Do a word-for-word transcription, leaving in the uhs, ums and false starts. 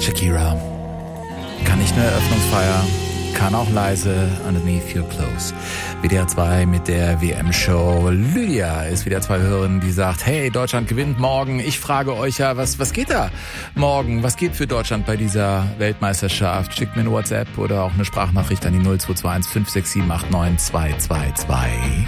Shakira. Kann nicht eine Eröffnungsfeier, kann auch leise, Underneath Your Clothes. W D R zwei mit der W M-Show. Lydia ist W D R zwei-Hörerin, die sagt, hey, Deutschland gewinnt morgen. Ich frage euch ja, was, was geht da morgen? Was geht für Deutschland bei dieser Weltmeisterschaft? Schickt mir eine WhatsApp oder auch eine Sprachnachricht an die null zwei zwei eins fünf sechs sieben acht neun zwei zwei zwei.